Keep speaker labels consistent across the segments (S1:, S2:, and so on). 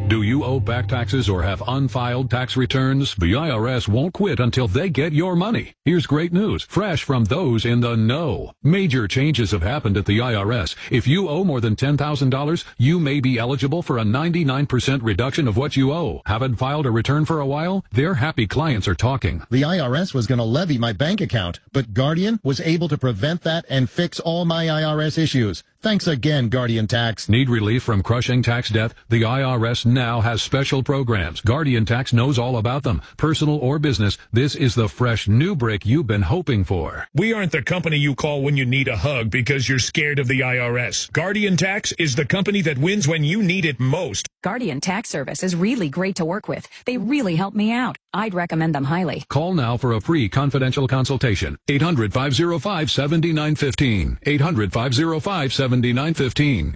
S1: Do you owe back taxes or have unfiled tax returns? The IRS won't quit until they get your money. Here's great news, fresh from those in the know. Major changes have happened at the IRS. If you owe more than $10,000, you may be eligible for a 99% reduction of what you owe. Haven't filed a return for a while? Their happy clients are talking.
S2: The IRS was going to levy my bank account, but Guardian was able to prevent that and fix all my IRS issues. Thanks again, Guardian Tax.
S1: Need relief from crushing tax debt? The IRS now has special programs. Guardian Tax knows all about them. Personal or business, this is the fresh new break you've been hoping for.
S3: We aren't the company you call when you need a hug because you're scared of the IRS. Guardian Tax is the company that wins when you need it most.
S4: Guardian Tax Service is really great to work with. They really help me out. I'd recommend them highly.
S1: Call now for a free confidential consultation. 800-505-7915. 800-505-7915.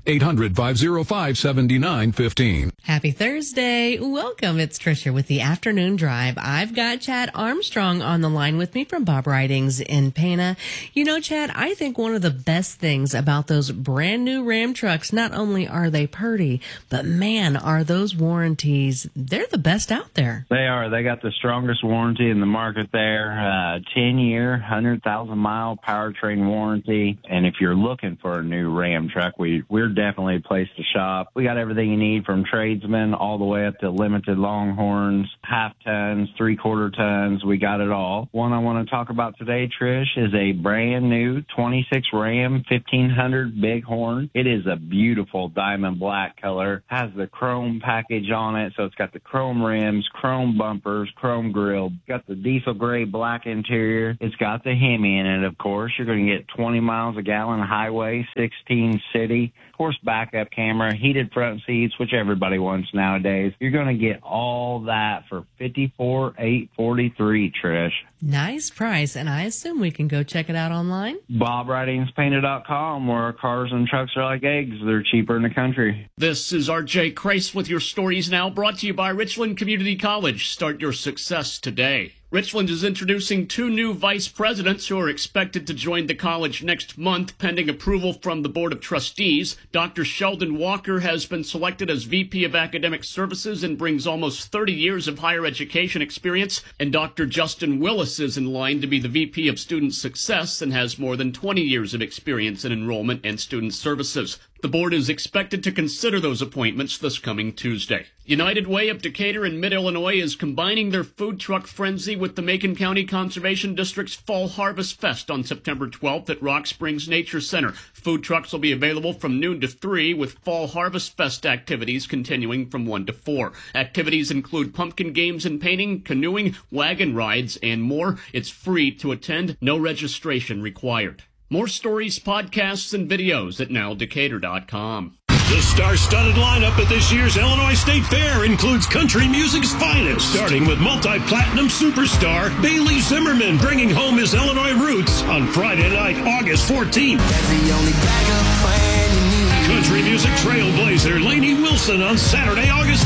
S1: 800-505-7915.
S5: Happy Thursday. Welcome. It's Tricia with the Afternoon Drive. I've got Chad Armstrong on the line with me from Bob Ridings in Pana. You know, Chad, I think one of the best things about those brand new Ram trucks, not only are they pretty, but man, are those warranties, they're the best out there.
S6: They are. They got the strongest warranty in the market there. 10-year, 100,000-mile powertrain warranty. And if you're looking for a new Ram truck, we're definitely a place to shop. We got everything you need from tradesmen all the way up to limited Longhorns, half tons, 3/4 tons. We got it all. One I want to talk about today, Trish, is a brand new 26 Ram 1500 Bighorn. It is a beautiful diamond black color. Has the chrome package on it, so it's got the chrome rims, chrome bumpers, chrome grille. Got the diesel gray black interior. It's got the Hemi in it, of course. You're going to get 20 miles a gallon highway, 16 city. Of course, backup camera, heated front seats, which everybody wants nowadays. You're going to get all that for $54,843, Trish.
S5: Nice price, and I assume we can go check it out online?
S6: BobRidingsPainted.com, where our cars and trucks are like eggs. They're cheaper in the country.
S7: This is R.J. Kreis with your Stories Now, brought to you by Richland Community College. Start your success today. Richland is introducing 2 new vice presidents who are expected to join the college next month, pending approval from the Board of Trustees. Dr. Sheldon Walker has been selected as VP of Academic Services and brings almost 30 years of higher education experience. And Dr. Justin Willis is in line to be the VP of Student Success and has more than 20 years of experience in enrollment and student services. The board is expected to consider those appointments this coming Tuesday. United Way of Decatur and Mid-Illinois is combining their food truck frenzy with the Macon County Conservation District's Fall Harvest Fest on September 12th at Rock Springs Nature Center. Food trucks will be available from noon to 3, with Fall Harvest Fest activities continuing from 1 to 4. Activities include pumpkin games and painting, canoeing, wagon rides, and more. It's free to attend, no registration required. More stories, podcasts, and videos at nowdecatur.com.
S8: The star-studded lineup at this year's Illinois State Fair includes country music's finest, starting with multi-platinum superstar Bailey Zimmerman bringing home his Illinois roots on Friday night, August 14th.
S9: That's the only backup plan you need.
S8: Country music trailblazer Lainey Wilson on Saturday, August